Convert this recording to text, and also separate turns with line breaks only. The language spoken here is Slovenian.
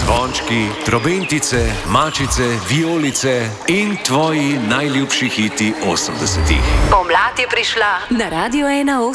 Zvončki, trobentice, mačice, vijolice in tvoji najljubši hiti 80-ih.
Pomlad je prišla na Radio 1.